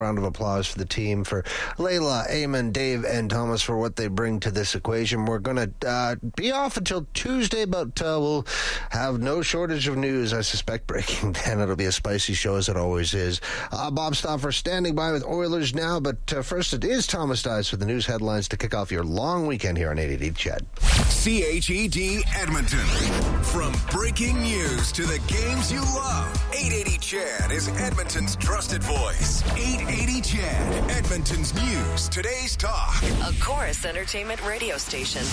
Round of applause for the team, for Layla, Eamon, Dave, and Thomas for what they bring to this equation. We're going to be off until Tuesday, but we'll have no shortage of news, I suspect, breaking then. It'll be a spicy show, as it always is. Bob Stauffer standing by with Oilers Now, but first it is Thomas Dias with the news headlines to kick off your long weekend here on 880 CHED. CHED Edmonton. From breaking news to the games you love, 880 CHED is Edmonton's trusted voice. 880 CHED, Edmonton's news, today's talk. A Chorus Entertainment radio station.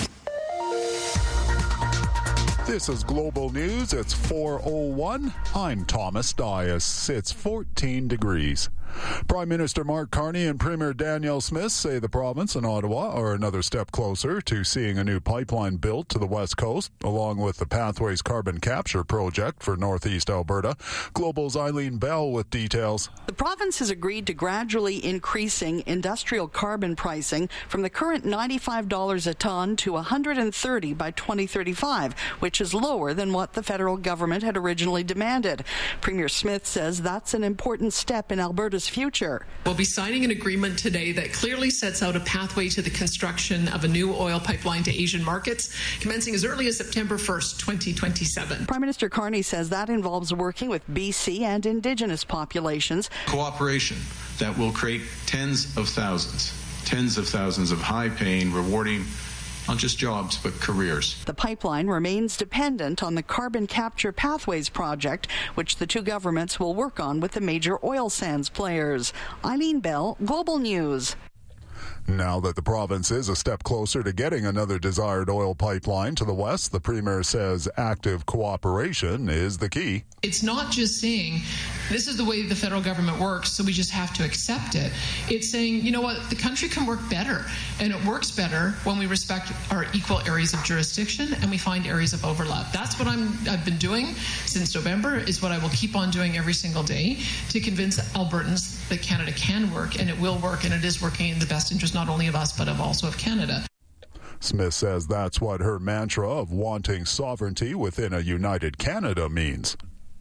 This is Global News. It's 4:01. I'm Thomas Dias. It's 14 degrees. Prime Minister Mark Carney and Premier Danielle Smith say the province and Ottawa are another step closer to seeing a new pipeline built to the West Coast, along with the Pathways carbon capture project for Northeast Alberta. Global's Eileen Bell with details. The province has agreed to gradually increasing industrial carbon pricing from the current $95 a ton to $130 by 2035, which is lower than what the federal government had originally demanded. Premier Smith says that's an important step in Alberta's future. We'll be signing an agreement today that clearly sets out a pathway to the construction of a new oil pipeline to Asian markets, commencing as early as September 1st, 2027. Prime Minister Carney says that involves working with BC and Indigenous populations. Cooperation that will create tens of thousands of high-paying, rewarding, not just jobs, but careers. The pipeline remains dependent on the Carbon Capture Pathways project, which the two governments will work on with the major oil sands players. Eileen Bell, Global News. Now that the province is a step closer to getting another desired oil pipeline to the west, the Premier says active cooperation is the key. It's not just saying, this is the way the federal government works, so we just have to accept it. It's saying, you know what, the country can work better, and it works better when we respect our equal areas of jurisdiction and we find areas of overlap. That's what I've been doing since November, is what I will keep on doing every single day to convince Albertans that Canada can work, and it will work, and it is working in the best interest not only of us, but also of Canada. Smith says that's what her mantra of wanting sovereignty within a united Canada means.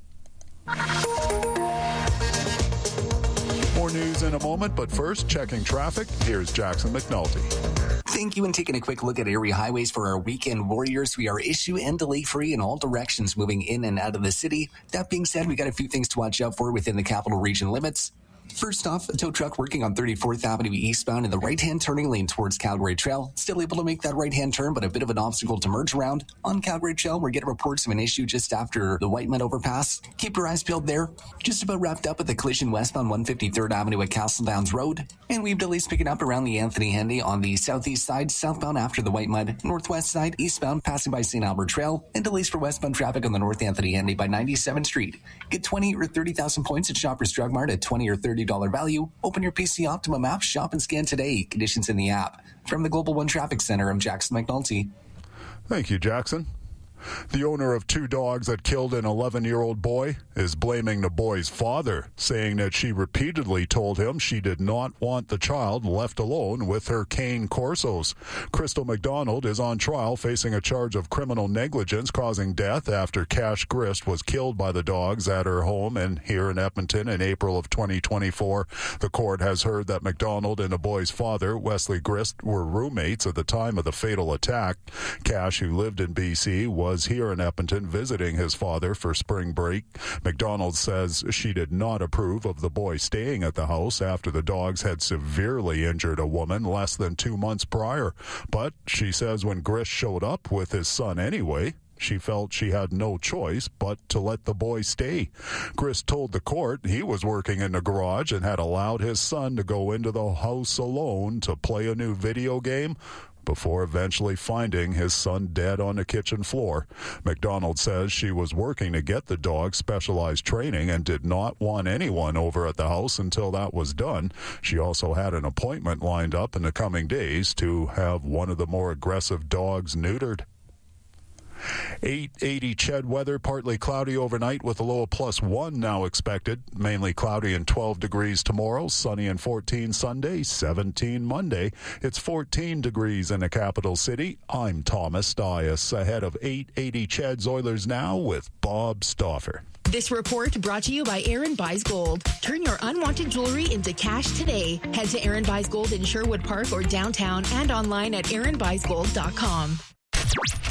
More news in a moment, but first, checking traffic. Here's Jackson McNulty. Thank you, and taking a quick look at area highways for our weekend warriors. We are issue and delay free in all directions moving in and out of the city. That being said, we got a few things to watch out for within the capital region limits. First off, a tow truck working on 34th Avenue eastbound in the right-hand turning lane towards Calgary Trail. Still able to make that right-hand turn, but a bit of an obstacle to merge around. On Calgary Trail, we're getting reports of an issue just after the Whiteman overpass. Keep your eyes peeled there. Just about wrapped up with the collision westbound 153rd Avenue at Castle Downs Road. And we have delays picking up around the Anthony Henday on the southeast side, southbound after the Whitemud. Northwest side, eastbound, passing by St. Albert Trail. And delays for westbound traffic on the North Anthony Henday by 97th Street. Get 20 or 30,000 points at Shoppers Drug Mart at $20 or $30 value. Open your PC Optimum app, shop and scan today. Conditions in the app. From the Global One Traffic Center, I'm Jackson McNulty. Thank you, Jackson. The owner of two dogs that killed an 11-year-old boy is blaming the boy's father, saying that she repeatedly told him she did not want the child left alone with her cane Corsos. Crystal McDonald is on trial facing a charge of criminal negligence causing death after Cash Grist was killed by the dogs at her home and here in Edmonton in April of 2024. The court has heard that McDonald and the boy's father, Wesley Grist, were roommates at the time of the fatal attack. Cash, who lived in BC, was here in Edmonton visiting his father for spring break. McDonald says she did not approve of the boy staying at the house after the dogs had severely injured a woman less than 2 months prior. But she says when Grist showed up with his son anyway, she felt she had no choice but to let the boy stay. Grist told the court he was working in the garage and had allowed his son to go into the house alone to play a new video game before eventually finding his son dead on the kitchen floor. McDonald says she was working to get the dog specialized training and did not want anyone over at the house until that was done. She also had an appointment lined up in the coming days to have one of the more aggressive dogs neutered. 880 CHED weather, partly cloudy overnight with a low of +1 now expected. Mainly cloudy and 12 degrees tomorrow, sunny and 14 Sunday, 17 Monday. It's 14 degrees in the capital city. I'm Thomas Dias, ahead of 880 CHED's Oilers Now with Bob Stauffer. This report brought to you by Aaron Buys Gold. Turn your unwanted jewelry into cash today. Head to Aaron Buys Gold in Sherwood Park or downtown and online at aaronbuysgold.com.